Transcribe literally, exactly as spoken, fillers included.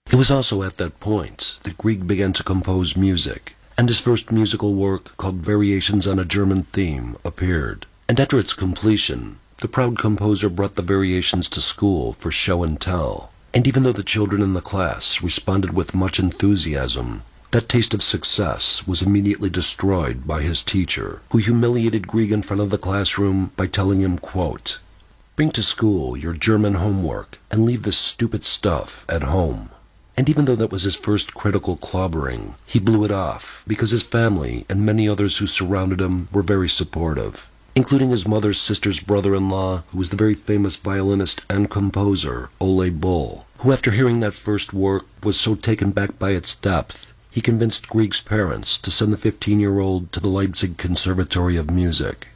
It was also at that point that Grieg began to compose music, and his first musical work, called Variations on a German Theme, appeared. And after its completion, the proud composer brought the variations to school for show and tell. And even though the children in the class responded with much enthusiasm, that taste of success was immediately destroyed by his teacher, who humiliated Grieg in front of the classroom by telling him, quote, "Bring to school your German homework and leave this stupid stuff at home." And even though that was his first critical clobbering, he blew it off because his family and many others who surrounded him were very supportive, including his mother's sister's brother-in-law, who was the very famous violinist and composer, Ole Bull, who after hearing that first work was so taken back by its depth, he convinced Grieg's parents to send the fifteen-year-old to the Leipzig Conservatory of Music.